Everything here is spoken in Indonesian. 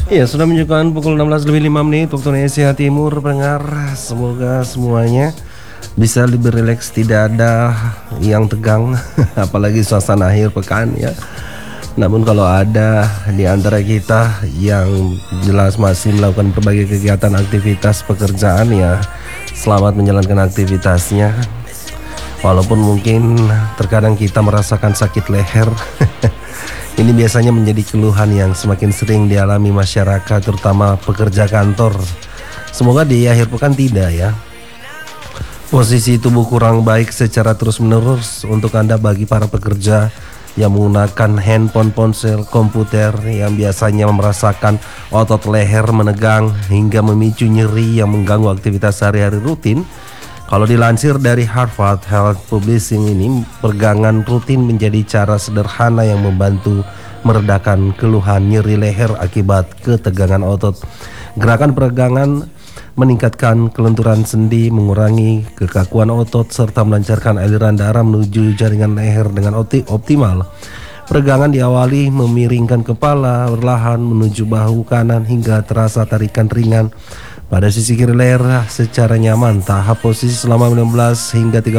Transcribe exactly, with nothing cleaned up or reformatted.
Iya, sudah menunjukkan pukul enam belas lebih lima menit waktu Indonesia Timur, pendengar. Semoga semuanya bisa lebih rileks, tidak ada yang tegang, apalagi suasana akhir pekan ya. Namun kalau ada di antara kita yang jelas masih melakukan berbagai kegiatan aktivitas pekerjaan ya, selamat menjalankan aktivitasnya. Walaupun mungkin terkadang kita merasakan sakit leher. Ini biasanya menjadi keluhan yang semakin sering dialami masyarakat, terutama pekerja kantor. Semoga di akhir pekan tidak ya. Posisi tubuh kurang baik secara terus-menerus untuk Anda bagi para pekerja yang menggunakan handphone, ponsel, komputer yang biasanya merasakan otot leher menegang hingga memicu nyeri yang mengganggu aktivitas sehari-hari rutin. Kalau dilansir dari Harvard Health Publishing ini, peregangan rutin menjadi cara sederhana yang membantu meredakan keluhan nyeri leher akibat ketegangan otot. Gerakan peregangan meningkatkan kelenturan sendi, mengurangi kekakuan otot, serta melancarkan aliran darah menuju jaringan leher dengan optimal. Peregangan diawali memiringkan kepala perlahan menuju bahu kanan hingga terasa tarikan ringan pada sisi kiri leher secara nyaman. Tahap posisi selama lima belas hingga tiga